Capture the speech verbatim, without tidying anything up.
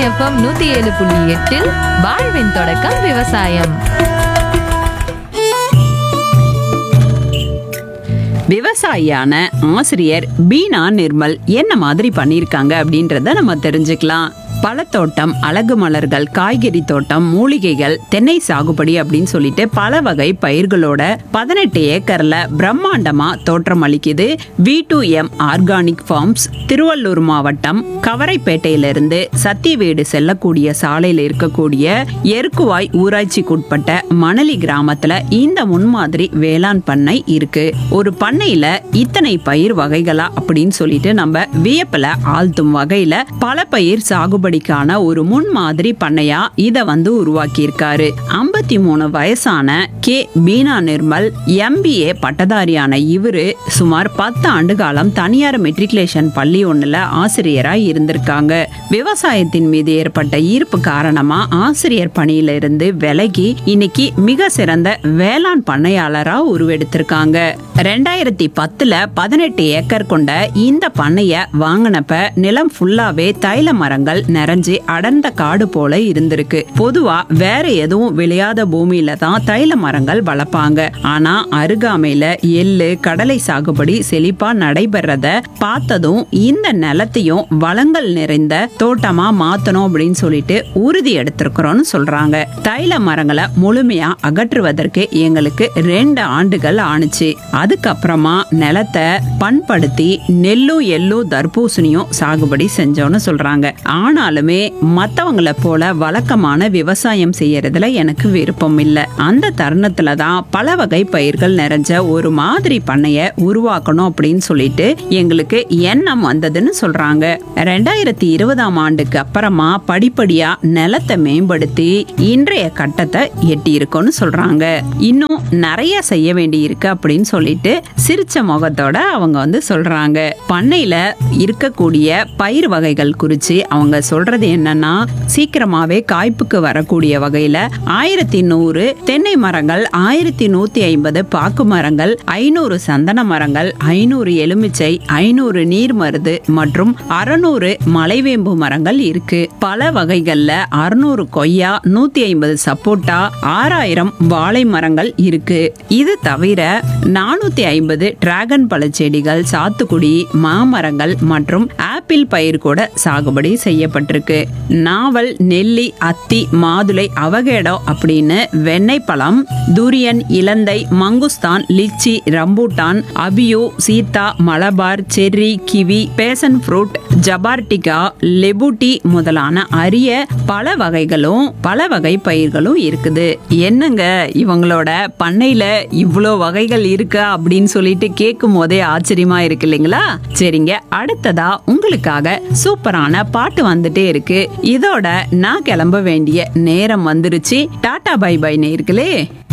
FM நூத்தி ஏழு புள்ளி எட்டில் வாழ்வின் தொடக்கம் விவசாயம். விவசாயியான ஆசிரியர் பீனா நிர்மல் என்ன மாதிரி பண்ணியிருக்காங்க அப்படின்றத நம்ம தெரிஞ்சுக்கலாம். பழத்தோட்டம், அழகு மலர்கள், காய்கறி தோட்டம், மூலிகைகள், தென்னை சாகுபடி அப்படின்னு சொல்லிட்டு பல வகை பயிர்களோட பதினெட்டு ஏக்கர்ல பிரம்மாண்டமா தோற்றம் அளிக்குது we do M organic forms. Tiruvallur மாவட்டம் கவரைப்பேட்டையிலிருந்து சத்தியவேடு செல்லக்கூடிய சாலையில இருக்கக்கூடிய எருக்குவாய் ஊராட்சிக்குட்பட்ட மணலி கிராமத்துல இந்த முன்மாதிரி வேளாண் பண்ணை இருக்கு. ஒரு பண்ணையில இத்தனை பயிர் வகைகளா அப்படின்னு சொல்லிட்டு நம்ம வியப்பில ஆழ்த்தும் வகையில பல பயிர் சாகுபடி ஒரு முன்மாதிரி பண்ணையா இத வந்து உருவாக்கி இருக்காரு. ஐம்பத்தி மூணு வயசான கே பீனா நிர்மல் எம்பிஏ பட்டதாரியான இவரு சுமார் பத்து ஆண்டு காலம் தனியார் மெட்ரிகுலேஷன் பள்ளி ஒண்ணுல ஆசிரியரா இருந்திருக்காங்க. விவசாயத்தின் மீது ஏற்பட்ட ஈர்ப்பு காரணமா ஆசிரியர் பணியில இருந்து விலகி இன்னைக்கு மிக சிறந்த வேளாண் பண்ணையாளரா உருவெடுத்திருக்காங்க. ரெண்டாயிரத்தி பத்துல பதினெட்டு ஏக்கர் கொண்ட இந்த பண்ணைய வாங்கினப்ப நிலம் ஃபுல்லாவே தைல மரங்கள் நிறைஞ்சு அடர்ந்த காடு போல இருந்திருக்கு. பொதுவா வேற எதுவும் விளையாத பூமியில தான் தைல மரங்கள் வளர்ப்பாங்க. ஆனா அருகாமையில எள்ளு, கடலை சாகுபடி செழிப்பா நடைபெறத பார்த்ததும் இந்த நிலத்தையும் வளங்கள் நிறைந்த தோட்டமா மாத்தணும் அப்படின்னு சொல்லிட்டு உறுதி எடுத்திருக்கிறோம்னு சொல்றாங்க. தைல மரங்களை முழுமையா அகற்றுவதற்கு எங்களுக்கு ரெண்டு ஆண்டுகள் ஆணுச்சு. அதுக்கப்புறமா நிலத்தை பண்படுத்தி நெல்லும் எள்ளும் தர்பூசணியும் சாகுபடி செஞ்சோன்னு சொல்றாங்க. ஆனாலுமே மத்தவங்களை போல வழக்கமான விவசாயம் செய்யறதுல எனக்கு விருப்பம் இல்ல. அந்த தருணத்துல தான் பல வகை பயிர்கள் நிறைஞ்ச ஒரு மாதிரி பண்ணைய உருவாக்கணும் அப்படின்னு சொல்லிட்டு எங்களுக்கு எண்ணம் வந்ததுன்னு சொல்றாங்க. ரெண்டாயிரத்தி இருபதாம் ஆண்டுக்கு அப்புறமா படிப்படியா நிலத்தை மேம்படுத்தி இன்றைய கட்டத்தை எட்டி இருக்கோன்னு சொல்றாங்க. இன்னும் நிறைய செய்ய வேண்டி இருக்கு அப்படின்னு சொல்லிட்டு சிரிச்ச முகத்தோட அவங்க வந்து சொல்றாங்க. பண்ணையில இருக்கக்கூடிய பயிர் வகைகள் குறிச்சு அவங்க சொல்றது என்னன்னா, சீக்கிரமாவே காய்ப்புக்கு வரக்கூடிய வகையில ஆயிரத்தி நூறு தென்னை மரங்கள், ஆயிரத்தி நூத்தி ஐம்பது பாக்கு மரங்கள், ஐநூறு சந்தன மரங்கள், ஐநூறு எலுமிச்சை, ஐநூறு நீர் மருது மற்றும் அறுநூறு மலைவேம்பு மரங்கள் இருக்கு. பல வகைகள்ல அறுநூறு கொய்யா, நூத்தி ஐம்பது சப்போட்டா, ஆறாயிரம் வாழை மரங்கள் இருக்கு. இது தவிர நானூத்தி ஐம்பது டிராகன் பழ செடிகள், சாத்துக்குடி, மாமரங்கள் மற்றும் ஆப்பிள் பயிர் கூட சாகுபடி செய்யப்பட்டிருக்கு. நாவல், நெல்லி, அத்தி, மாதுளை, அவகேடோ அப்படின்னு வெண்ணெய் பழம், துரியன், இலந்தை, மங்குஸ்தான், லிச்சி, ரம்பூட்டான், அபியோ, சீத்தா, Malabar, cherry, kiwi, passion fruit, ஜபார்டிகா, லெபுட்டி முதலான அரிய பல வகைகளும் பல வகை பயிர்களும் இருக்குது. என்னங்க இவங்களோட பண்ணையில இவ்வளோ வகைகள் இருக்கா அப்படின்னு சொல்லிட்டு கேட்கும் போதே ஆச்சரியமா இருக்கு இல்லைங்களா? சரிங்க, அடுத்ததா உங்களுக்காக சூப்பரான பாட்டு வந்துட்டே இருக்கு. இதோட நான் கிளம்ப வேண்டிய நேரம் வந்துருச்சு. டாடா பை பை நேயர்களே.